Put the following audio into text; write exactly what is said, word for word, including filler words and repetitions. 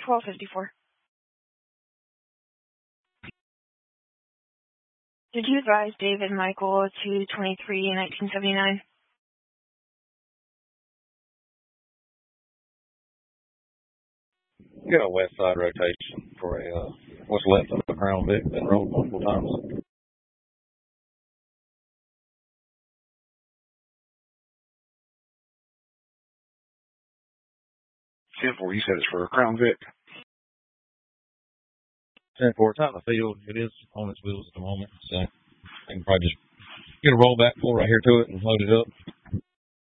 twelve fifty-four. Did you advise David Michael two twenty-three nineteen seventy-nine? Get a west side rotation for a uh, what's left of a Crown Vic that rolled multiple times. ten four, you said it's for a Crown Vic? ten four, it's out in the field. It is on its wheels at the moment, so I can probably just get a rollback pull right here to it and load it up.